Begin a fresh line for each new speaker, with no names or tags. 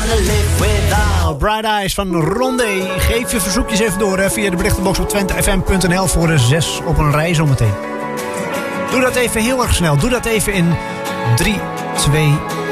Bright Eyes van Rondé. Geef je verzoekjes even door via de berichtenbox op twentefm.nl voor de 6 op een rij zometeen. Doe dat even heel erg snel. Doe dat even in 3, 2,